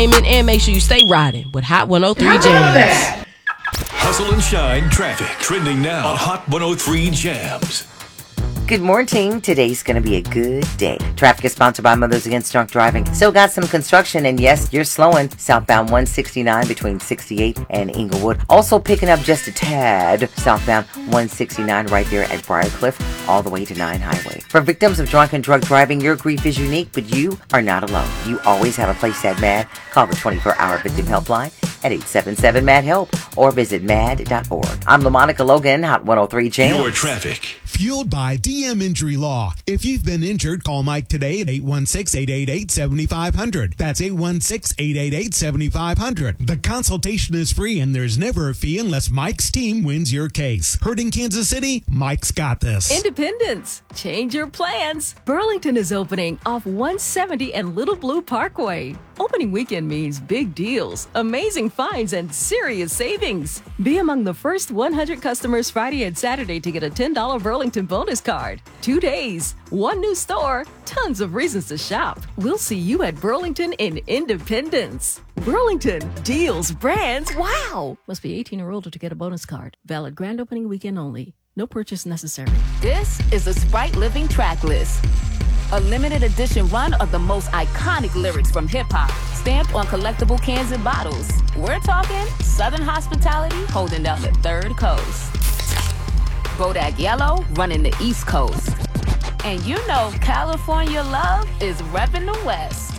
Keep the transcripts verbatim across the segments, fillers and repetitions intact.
And make sure you stay riding with Hot one oh three Jams. Hustle and shine traffic trending now on Hot one oh three Jams. Good morning. Today's going to be a good day. Traffic is sponsored by Mothers Against Drunk Driving. Still got some construction, and yes, you're slowing. Southbound one sixty-nine between sixty-eight and Inglewood. Also picking up just a tad. Southbound one sixty-nine right there at Briarcliff, all the way to nine Highway. For victims of drunk and drug driving, your grief is unique, but you are not alone. You always have a place at MAD. Call the twenty-four hour victim helpline at eight seven seven MAD HELP or visit mad dot org. I'm LaMonica Logan, Hot one oh three Jams. Your traffic. Fueled by D M Injury Law. If you've been injured, call Mike today at eight one six, eight eight eight, seven five zero zero. That's eight one six, eight eight eight, seven five zero zero. The consultation is free and there's never a fee unless Mike's team wins your case. Heard in Kansas City? Mike's got this. Independence. Change your plans. Burlington is opening off one seventy and Little Blue Parkway. Opening weekend means big deals, amazing finds, and serious savings. Be among the first one hundred customers Friday and Saturday to get a ten dollar Burlington bonus card. Two days, one new store, tons of reasons to shop. We'll see you at Burlington in Independence. Burlington, deals, brands, wow! Must be eighteen or older to get a bonus card. Valid grand opening weekend only. No purchase necessary. This is the Sprite Living Track List. A limited edition run of the most iconic lyrics from hip-hop, stamped on collectible cans and bottles. We're talking Southern hospitality holding down the third coast. Bodak Yellow running the East Coast. And you know California love is repping the West.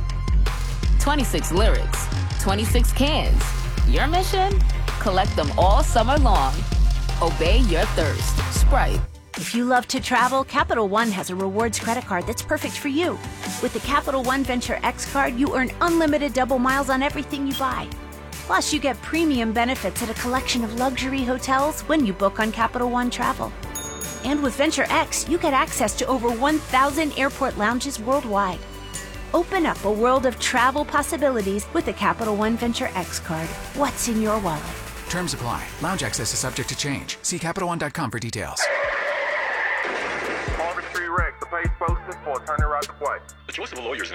twenty-six lyrics, twenty-six cans. Your mission? Collect them all summer long. Obey your thirst. Sprite. If you love to travel, Capital One has a rewards credit card that's perfect for you. With the Capital One Venture X card, you earn unlimited double miles on everything you buy. Plus, you get premium benefits at a collection of luxury hotels when you book on Capital One Travel. And with Venture X, you get access to over one thousand airport lounges worldwide. Open up a world of travel possibilities with the Capital One Venture X card. What's in your wallet? Terms apply. Lounge access is subject to change. See Capital One dot com for details. Marvin Street Rex, the page posted for attorney right to play. The choice of a lawyer is an